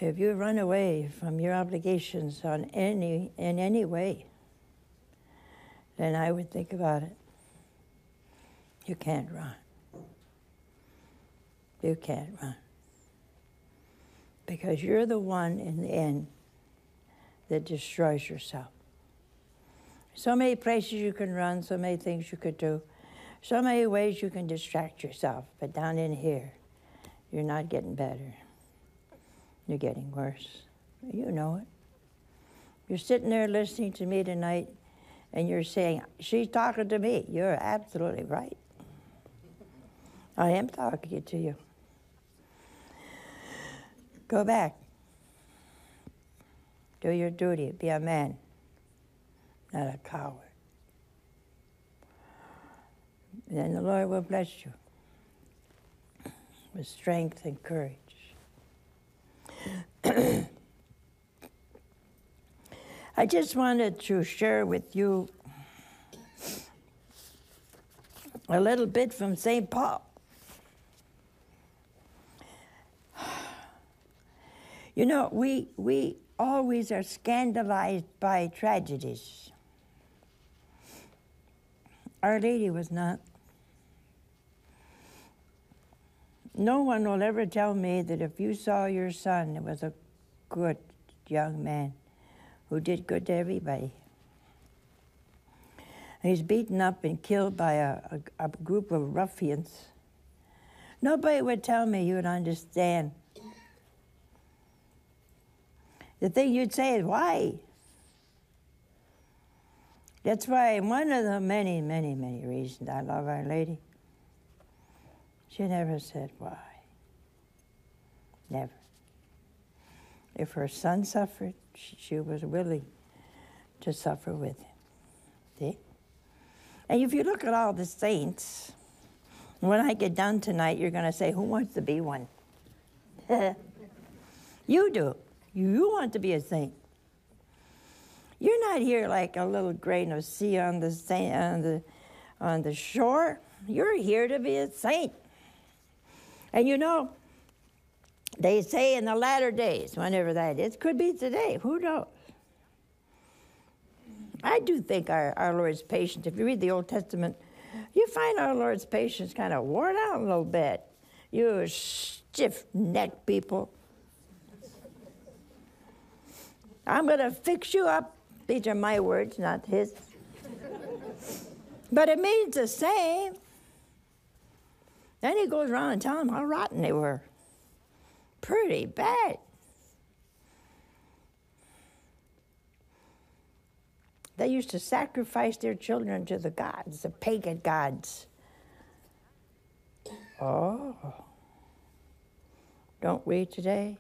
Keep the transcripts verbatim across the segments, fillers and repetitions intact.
If you run away from your obligations on any, in any way, then I would think about it. You can't run. You can't run. Because you're the one in the end that destroys yourself. So many places you can run, so many things you could do, so many ways you can distract yourself. But down in here, you're not getting better. You're getting worse. You know it. You're sitting there listening to me tonight, and you're saying, she's talking to me. You're absolutely right. I am talking to you. Go back. Do your duty. Be a man, not a coward. And then the Lord will bless you with strength and courage. I just wanted to share with you a little bit from Saint Paul. You know, we, we always are scandalized by tragedies. Our Lady was not. No one will ever tell me that if you saw your son, it was a good young man who did good to everybody. He's beaten up and killed by a, a, a group of ruffians. Nobody would tell me you would understand. The thing you'd say is, why? That's why one of the many, many, many reasons I love Our Lady, she never said why. Never. If her son suffered, she was willing to suffer with him. See? And if you look at all the saints, when I get done tonight, you're going to say, who wants to be one? You do. You want to be a saint. You're not here like a little grain of sea on the, on the, on the shore. You're here to be a saint. And you know, they say in the latter days, whenever that is, could be today, who knows? I do think our, our Lord's patience, if you read the Old Testament, you find our Lord's patience kind of worn out a little bit. You stiff-necked people. I'm going to fix you up. These are my words, not his. But it means the same. Then he goes around and tells them how rotten they were. Pretty bad. They used to sacrifice their children to the gods, the pagan gods. Oh. Don't we today?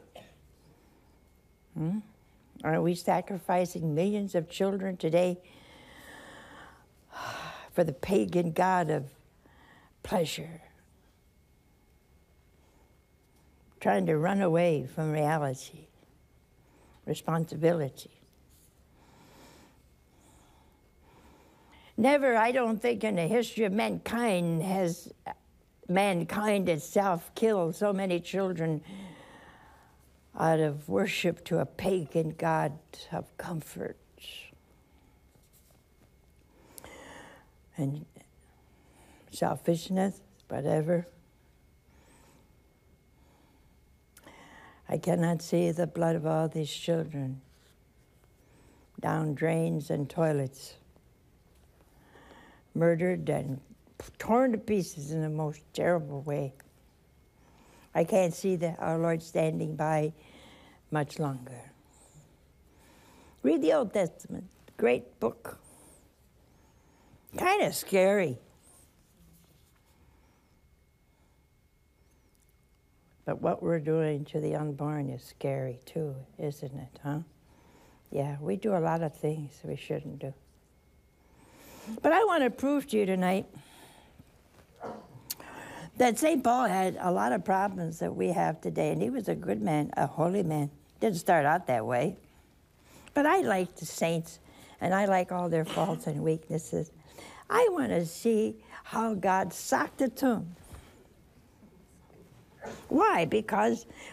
Hmm? Are we sacrificing millions of children today for the pagan god of pleasure? Trying to run away from reality, responsibility. Never, I don't think, in the history of mankind has mankind itself killed so many children out of worship to a pagan god of comfort and selfishness, whatever. I cannot see the blood of all these children down drains and toilets, murdered and torn to pieces in the most terrible way. I can't see the, our Lord standing by much longer. Read the Old Testament, great book. Kind of scary. But what we're doing to the unborn is scary too, isn't it, huh? Yeah, we do a lot of things we shouldn't do. But I want to prove to you tonight that Saint Paul had a lot of problems that we have today, and he was a good man, a holy man. Didn't start out that way. But I like the saints, and I like all their faults and weaknesses. I want to see how God socked it to them. Why? Because